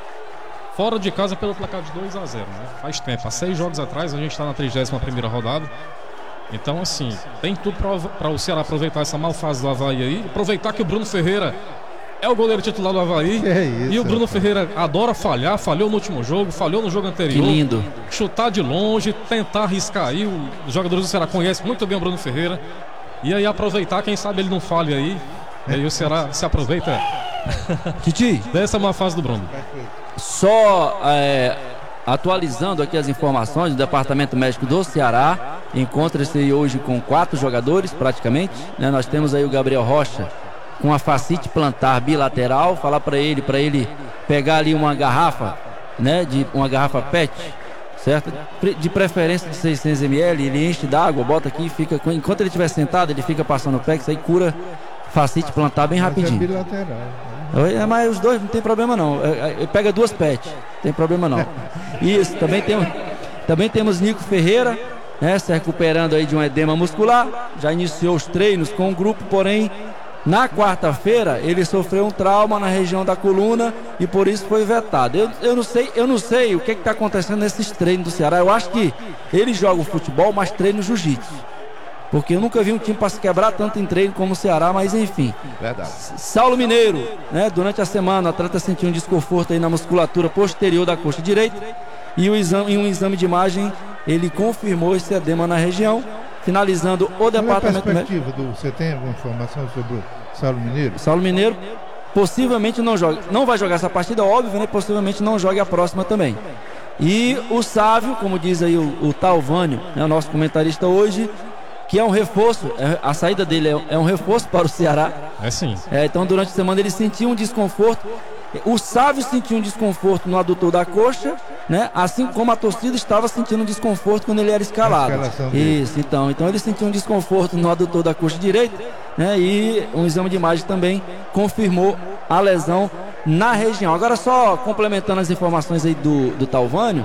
fora de casa, pelo placar de dois a zero, né? Faz tempo, há seis jogos atrás, a gente está na trigésima primeira rodada. Então, assim, tem tudo para o Ceará aproveitar essa mal fase do Avaí aí. Aproveitar que o Bruno Ferreira é o goleiro titular do Avaí. É isso, e o Bruno cara. Ferreira adora falhar, falhou no último jogo, falhou no jogo anterior. Que lindo. Chutar de longe, tentar arriscar aí. Os jogadores do Ceará conhecem muito bem o Bruno Ferreira. E aí aproveitar, quem sabe ele não falhe aí. E aí o Ceará se aproveita Titi, dessa má fase do Bruno. só é, atualizando aqui as informações do Departamento Médico do Ceará, encontra-se hoje com quatro jogadores praticamente, né? Nós temos aí o Gabriel Rocha com a fascite plantar bilateral, falar para ele, para ele pegar ali uma garrafa, né, de uma garrafa P E T, certo? De preferência de seiscentos mililitros, ele enche d'água, bota aqui e fica, com- enquanto ele estiver sentado, ele fica passando o P E T, isso aí cura fascite plantar bem Mas é rapidinho. bilateral. É, mas os dois não tem problema não. É, é, pega duas P E T, não tem problema não. Isso, também, tem, também temos Nico Ferreira, né, se recuperando aí de um edema muscular. Já iniciou os treinos com o grupo, porém, na quarta-feira ele sofreu um trauma na região da coluna e por isso foi vetado. Eu, eu não sei, eu não sei o que está acontecendo nesses treinos do Ceará. Eu acho que ele joga o futebol, mas treina o jiu-jitsu. Porque eu nunca vi um time para se quebrar tanto em treino como o Ceará, mas enfim. Verdade. Saulo Mineiro, né? Durante a semana o atleta sentiu um desconforto aí na musculatura posterior da coxa direita e o exame, em um exame de imagem ele confirmou esse edema na região, finalizando o Qual é a departamento médico. perspectiva do... Você tem alguma informação sobre o Saulo Mineiro? Saulo Mineiro possivelmente não joga, não vai jogar essa partida, óbvio, né? Possivelmente não jogue a próxima também. E o Sávio, como diz aí o, o Talvânio, né, o nosso comentarista hoje, que é um reforço, é, a saída dele é, é um reforço para o Ceará. É sim. É, então durante a semana ele sentiu um desconforto. O Sávio sentiu um desconforto no adutor da coxa, né? Assim como a torcida estava sentindo um desconforto quando ele era escalado. A escalação dele. Isso, então. Então ele sentiu um desconforto no adutor da coxa direita, né? E um exame de imagem também confirmou a lesão na região. Agora só complementando as informações aí do, do Talvânio,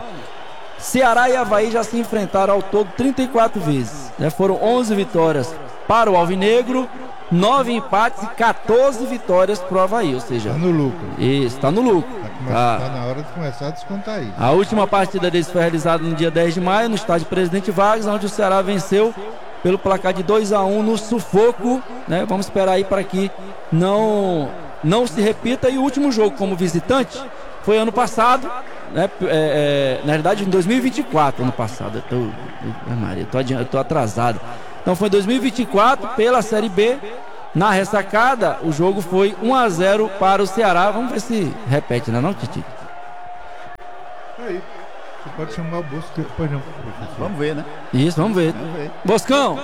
Ceará e Avaí já se enfrentaram ao todo trinta e quatro vezes, né? Foram onze vitórias para o Alvinegro, nove empates e quatorze vitórias para o Avaí, ou seja, Está no lucro. isso, está no lucro. Está Tá. na hora de começar a descontar isso. A última partida deles foi realizada no dia dez de maio, no estádio Presidente Vargas, onde o Ceará venceu pelo placar de dois a um no sufoco, né? Vamos esperar aí para que não, não se repita. E o último jogo como visitante foi ano passado, né? É, é, na verdade, em dois mil e vinte e quatro, ano passado. Eu tô, eu, Maria, eu tô, adi- eu tô atrasado. Então foi em dois mil e vinte e quatro, pela Série B. Na ressacada, o jogo foi um a zero para o Ceará. Vamos ver se repete, não é não, Titi? Aí, você pode chamar o Bosco. Pois não, professor. Vamos ver, né? Isso, vamos ver. Vamos ver. Boscão!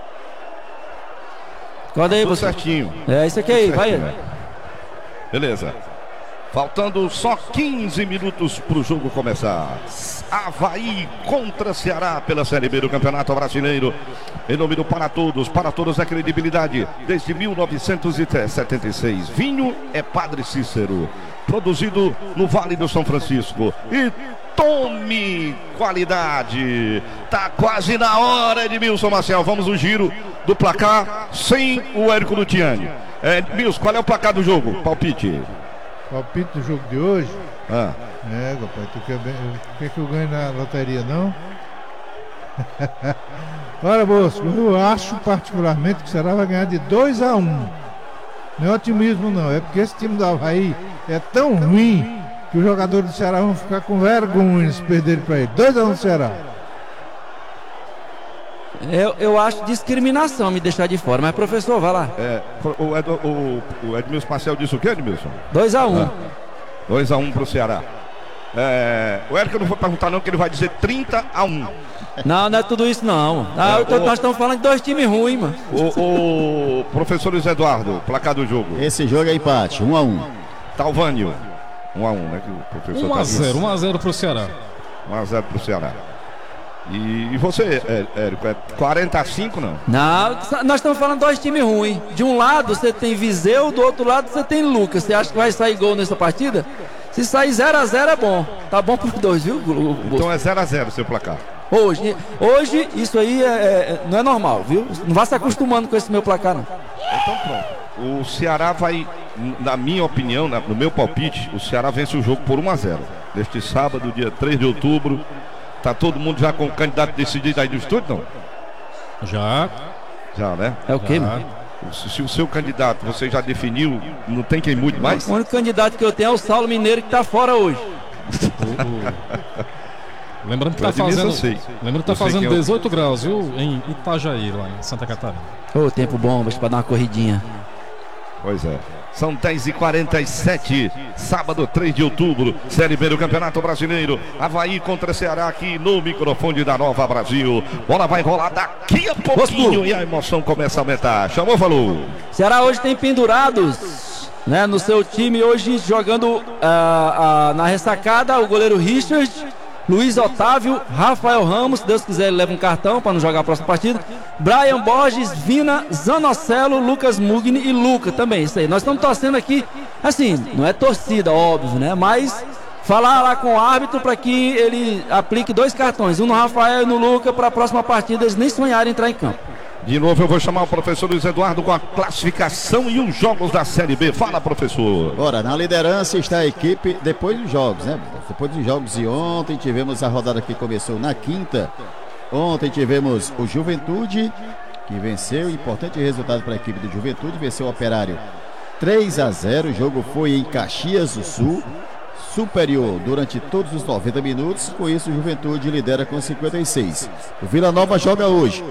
Acorda aí, Tudo Boscão. certinho. É isso aqui aí, vai. Certinho, né? Beleza. Faltando só quinze minutos para o jogo começar. Avaí contra Ceará pela Série B do Campeonato Brasileiro. Em nome do Para Todos, para todos a credibilidade desde mil novecentos e setenta e seis. Vinho é Padre Cícero, produzido no Vale do São Francisco. E tome qualidade. Tá quase na hora, Edmilson Marcel. Vamos no giro do placar sem o Érico Lutiani. É, Edmilson, qual é o placar do jogo? Palpite. Palpite do jogo de hoje? Ah. É, rapaz, tu quer, bem- quer que eu ganhe na loteria, não? Olha, Bosco, eu acho particularmente que o Ceará vai ganhar de dois a um. Não é otimismo, não. É porque esse time do Avaí é tão ruim que os jogadores do Ceará vão ficar com vergonha se perderem para ele. dois a um Ceará. Eu, eu acho discriminação me deixar de fora, mas professor, vai lá. É, o, Ed, o, o Edmilson Marcel disse o quê, Edmilson? dois a um. dois a um pro Ceará. É, o Érico não vou perguntar não, que ele vai dizer trinta a um. Não, não é tudo isso não. Ah, eu tô- nós estamos falando de dois times ruins, mano. O, o professor Luiz Eduardo, placar do jogo. Esse jogo é empate, um a um. Talvânio. um a um, né? Que o professor um a tá zero, um a zero pro Ceará. um a zero pro Ceará. E, e você, é, Érico, é quarenta a cinco, não? Não, nós estamos falando de dois times ruins. De um lado você tem Viseu, do outro lado você tem Lucas. Você acha que vai sair gol nessa partida? Se sair zero a zero é bom. Tá bom pros dois, viu? o- o- Então é zero a zero seu placar. Hoje, hoje isso aí é- é- não é normal, viu? Não vá se acostumando com esse meu placar, não. Então pronto. O Ceará vai, na minha opinião, na- no meu palpite, o Ceará vence o jogo por um a zero. Neste sábado, dia três de outubro. Tá todo mundo já com o candidato decidido aí no estúdio, não? Já. Já, né? É o quê, já. mano? Se, se o seu candidato você já definiu, não tem quem mude mais? O único candidato que eu tenho é o Saulo Mineiro, que tá fora hoje. Lembrando que Eu tá admito, fazendo. eu sei. Lembrando que tá Eu sei fazendo quem é o- dezoito graus, viu? Em Itajaí, lá em Santa Catarina. Ô, tempo bom, mas pra dar uma corridinha. Pois é. São dez e quarenta e sete, sábado três de outubro, Série B do Campeonato Brasileiro. Avaí contra Ceará aqui no microfone da Nova Brasil. Bola vai rolar daqui a pouquinho Bosco. e a emoção começa a aumentar. Chamou, falou. Ceará hoje tem pendurados, né, no seu time hoje jogando ah, ah, na ressacada o goleiro Richard, Luiz Otávio, Rafael Ramos, se Deus quiser ele leva um cartão para não jogar a próxima partida, Brian Borges, Vina, Zanocelo, Lucas Mugni e Luca também, isso aí. Nós estamos torcendo aqui, assim, não é torcida, óbvio, né, mas falar lá com o árbitro para que ele aplique dois cartões, um no Rafael e no Luca, para a próxima partida eles nem sonharem em entrar em campo. De novo eu vou chamar o professor Luiz Eduardo com a classificação e os jogos da Série B. Fala, professor. Ora, na liderança está a equipe depois dos jogos, né? Depois dos jogos de ontem, tivemos a rodada que começou na quinta. Ontem tivemos o Juventude, que venceu, importante resultado para a equipe do Juventude, venceu o Operário três a zero. O jogo foi em Caxias do Sul, superior durante todos os noventa minutos. Com isso, o Juventude lidera com cinquenta e seis. O Vila Nova joga hoje.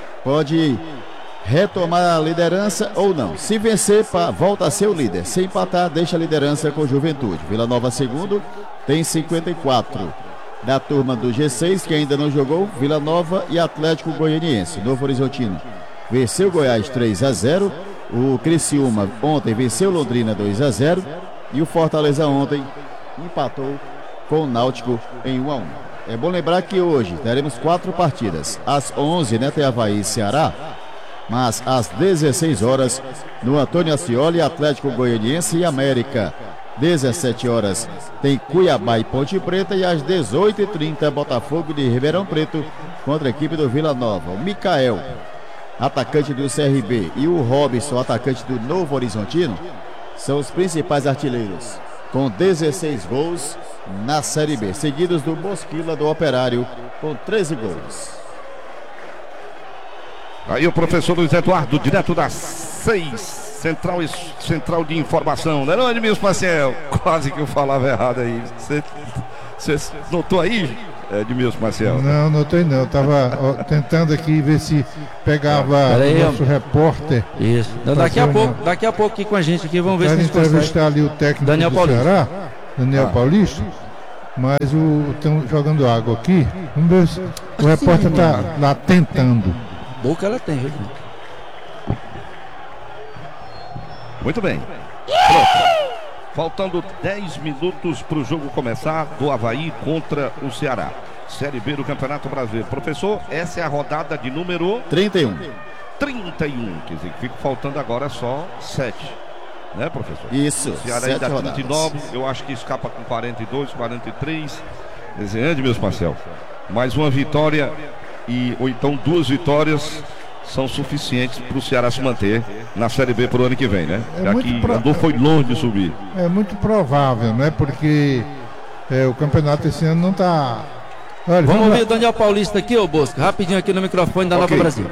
Pode retomar a liderança ou não. Se vencer, pá, volta a ser o líder. Se empatar, deixa a liderança com o Juventude. Vila Nova segundo, tem cinquenta e quatro. Da turma do G seis, que ainda não jogou, Vila Nova e Atlético Goianiense. Novo Horizontino venceu Goiás três a zero. O Criciúma ontem venceu Londrina dois a zero. E o Fortaleza ontem empatou com o Náutico em um a um. É bom lembrar que hoje teremos quatro partidas. Às onze, né, tem Avaí e Ceará. Mas às dezesseis horas, no Antônio Ascioli, Atlético Goianiense e América. dezessete horas, tem Cuiabá e Ponte Preta. E às dezoito e trinta, Botafogo de Ribeirão Preto contra a equipe do Vila Nova. O Micael, atacante do C R B, e o Robson, atacante do Novo Horizontino, são os principais artilheiros, com dezesseis gols na Série B, seguidos do Bosquila do Operário, com treze gols. Aí o professor Luiz Eduardo, direto das seis Central, central de informação, não é não, Edmilson Maciel? Quase que eu falava errado aí. Você notou aí, Edmilson Maciel? Não, notei não. Eu tava ó, tentando aqui ver se pegava aí, o nosso repórter. Isso. Então, daqui a pouco, daqui a pouco aqui com a gente aqui, vamos ver se a gente entrevistar consegue. ali o técnico Daniel do Paulista. Ceará, Daniel ah. Paulista. Mas o estão jogando água aqui. Vamos ver se o repórter tá lá tentando. Boca ela tem, viu? Muito bem. Pronto. Faltando dez minutos para o jogo começar do Avaí contra o Ceará. Série B do Campeonato Brasileiro. Professor, essa é a rodada de número trinta e um. trinta e um. Quer dizer, que fica faltando agora só sete. Né, professor? Isso. O Ceará ainda trinta e nove. Eu acho que escapa com quarenta e dois, quarenta e três. Quer dizer, Edmilson Marcel. Mais uma vitória e, ou então duas vitórias são suficientes para o Ceará se manter na Série B para o ano que vem, né? É Já que pro... andou foi longe de subir. É muito provável, né? Porque é, o campeonato esse ano não está. Vamos, vamos ouvir o Daniel Paulista aqui, ô Bosco, rapidinho aqui no microfone da okay. Nova Brasil.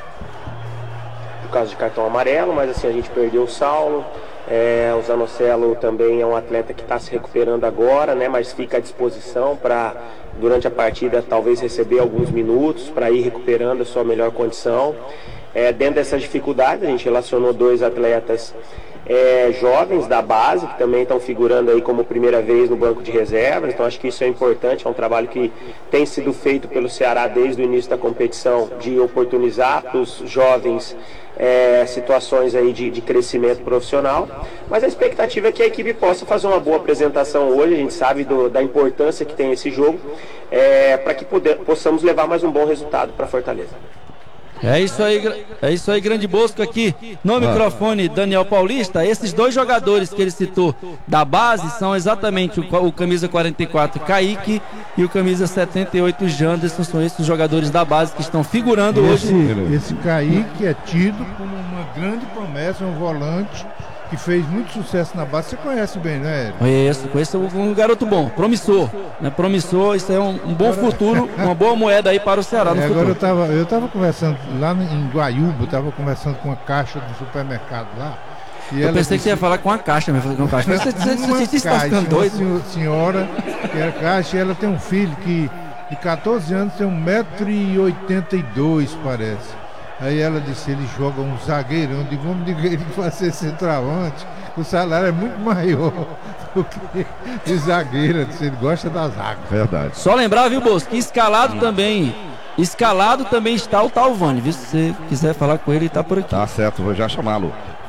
No caso de cartão amarelo, mas assim, a gente perdeu o Saulo. É, o Zanocelo também é um atleta que está se recuperando agora, né? Mas fica à disposição para, durante a partida, talvez receber alguns minutos para ir recuperando a sua melhor condição. É, dentro dessas dificuldades, a gente relacionou dois atletas é, jovens da base, que também estão figurando aí como primeira vez no banco de reservas. Então acho que isso é importante, é um trabalho que tem sido feito pelo Ceará desde o início da competição, de oportunizar para os jovens É, situações aí de, de crescimento profissional, mas a expectativa é que a equipe possa fazer uma boa apresentação hoje. A gente sabe do, da importância que tem esse jogo, é, para que poder, possamos levar mais um bom resultado para Fortaleza. É isso aí, é isso aí, grande Bosco aqui no microfone, Daniel Paulista. Esses dois jogadores que ele citou da base são exatamente o, o camisa quarenta e quatro Kaique e o camisa setenta e oito Janderson. São esses jogadores da base que estão figurando esse, hoje. Esse Kaique é tido como uma grande promessa, um volante que fez muito sucesso na base. Você conhece bem, né, Érico? Conheço, conheço um garoto bom, promissor, né? Promissor, isso é um, um bom agora... futuro, uma boa moeda aí para o Ceará no é, futuro. Agora eu estava eu tava conversando lá em Guaiúba, eu estava conversando com uma caixa do supermercado lá. E eu pensei disse... que você ia falar com a caixa, mas falei com a caixa. Você, você, você, você está ficando doido? Uma senhora que era caixa, e ela tem um filho que de catorze anos tem um metro e oitenta e dois, parece. Aí ela disse, ele joga um zagueirão, eu digo, vamos dizer ele que vai ser centroavante, o salário é muito maior do que de zagueiro, ele gosta da zaga. Verdade. Só lembrar, viu, Bosco, que escalado hum. também, escalado também está o Talvani, viu? Se você quiser falar com ele, ele está por aqui. Tá certo, vou já chamá-lo.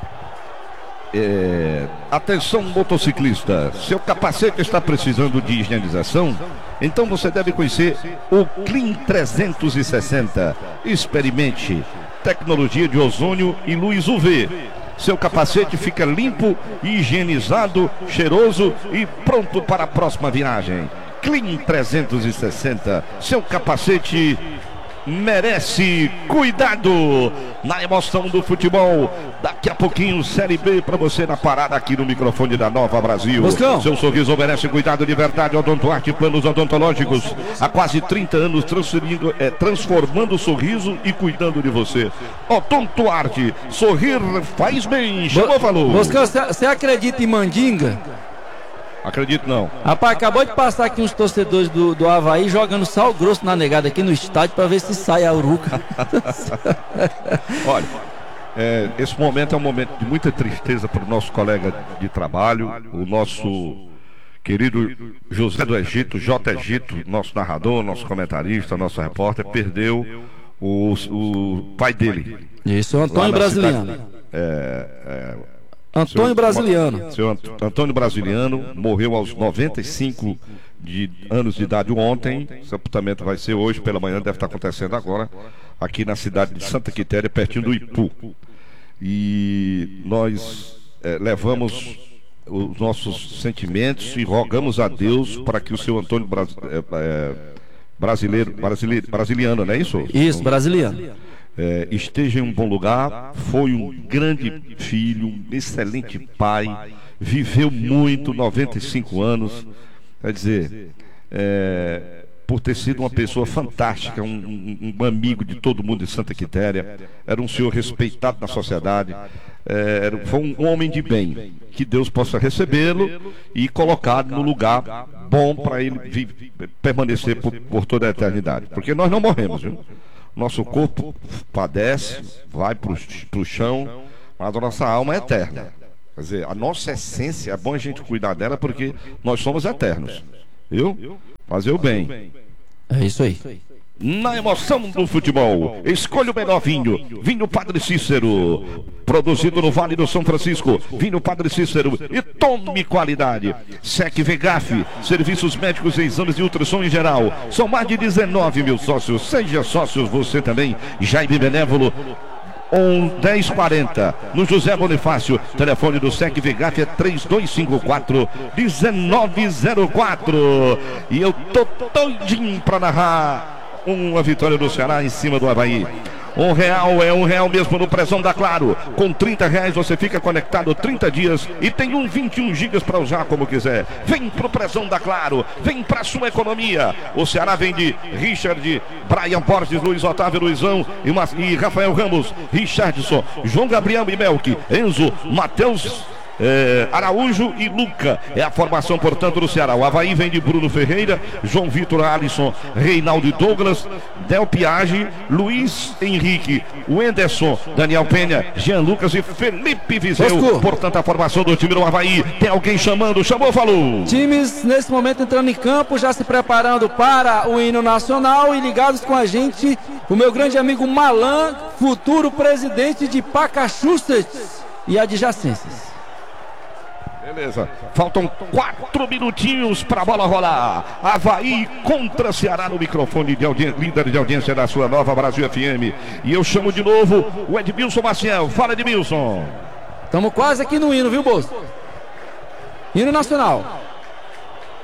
É... Atenção, motociclista, seu capacete está precisando de higienização? Então você deve conhecer o Clean trezentos e sessenta. Experimente tecnologia de ozônio e luz U V. Seu capacete fica limpo, higienizado, cheiroso e pronto para a próxima viagem. Clean trezentos e sessenta. Seu capacete merece cuidado na emoção do futebol. Daqui a pouquinho Série B para você na parada aqui no microfone da Nova Brasil. Buscão. Seu sorriso merece cuidado de verdade. Odontoarte Planos Odontológicos, há quase trinta anos transferindo, é, transformando o sorriso e cuidando de você. Odontoarte, sorrir faz bem. Chamou, falou. Buscão, você acredita em mandinga? Acredito não. Rapaz, acabou de passar aqui uns torcedores do, do Avaí jogando sal grosso na negada aqui no estádio para ver se sai a uruca. Olha, é, esse momento é um momento de muita tristeza para o nosso colega de trabalho, o nosso querido José do Egito, J. Egito, nosso narrador, nosso comentarista, nosso repórter, perdeu o, o pai dele. Isso, o Antônio Brasiliano. Cidade, é, é, Antônio seu, Brasiliano. Seu Antônio Brasiliano morreu aos noventa e cinco de anos de idade ontem. O sepultamento vai ser hoje pela manhã, deve estar acontecendo agora, aqui na cidade de Santa Quitéria, pertinho do Ipu. E nós é, levamos os nossos sentimentos e rogamos a Deus para que o seu Antônio Bras, é, é, brasileiro, brasileiro, brasiliano, não é isso? Isso, brasiliano. É, esteja em um bom lugar, foi um grande filho, um excelente pai, viveu muito, noventa e cinco anos, quer dizer, é, por ter sido uma pessoa fantástica, um, um, um amigo de todo mundo de Santa Quitéria, era um senhor respeitado na sociedade, é, foi um homem de bem. Que Deus possa recebê-lo e colocá-lo no lugar bom para ele vi, permanecer por, por toda a eternidade. Porque nós não morremos, viu? Nosso corpo padece, vai para o chão, mas a nossa alma é eterna. Quer dizer, a nossa essência, é bom a gente cuidar dela porque nós somos eternos. Viu? Fazer o bem. É isso aí. Na emoção do futebol, escolha o melhor vinho. Vinho Padre Cícero, produzido no Vale do São Francisco. Vinho Padre Cícero e tome qualidade. Sec Vegaf, serviços médicos e exames de ultrassom em geral. São mais de dezenove mil sócios. Seja sócio você também. Jaime Benévolo um dez quarenta no José Bonifácio. Telefone do Sec Vegaf é três dois cinco quatro um nove zero quatro. E eu tô todinho pra narrar uma vitória do Ceará em cima do Avaí. Um real é um real mesmo no Prezão da Claro. Com trinta reais você fica conectado trinta dias e tem um vinte e um gigas para usar como quiser. Vem pro Prezão da Claro, vem pra sua economia. O Ceará vem de Richard, Brian Borges, Luiz Otávio, Luizão e, Mas... e Rafael Ramos, Richardson, João Gabriel e Melk, Enzo, Matheus, É, Araújo e Luca. É a formação, portanto, do Ceará. O Avaí vem de Bruno Ferreira, João Vitor, Alisson, Reinaldo e Douglas, Del Piage, Luiz Henrique, Wenderson, Daniel Penha, Jean Lucas e Felipe Viseu. Bosco. Portanto, a formação do time do Avaí. Tem alguém chamando, chamou, falou. Times nesse momento entrando em campo, já se preparando para o hino nacional e ligados com a gente, o meu grande amigo Malan, futuro presidente de Pacachussets e adjacências. Beleza, faltam quatro minutinhos para a bola rolar. Avaí contra Ceará no microfone de audiência, líder de audiência da sua nova Brasil F M. E eu chamo de novo o Edmilson Maciel. Fala, Edmilson. Estamos quase aqui no hino, viu, Bolso? Hino nacional.